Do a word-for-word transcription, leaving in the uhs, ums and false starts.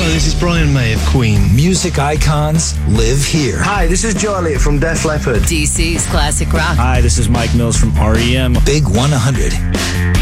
this is Brian May of Queen. Music icons live here. Hi, this is Joe Elliott from Def Leppard. D C's Classic Rock. Hi, this is Mike Mills from R E M. Big one hundred.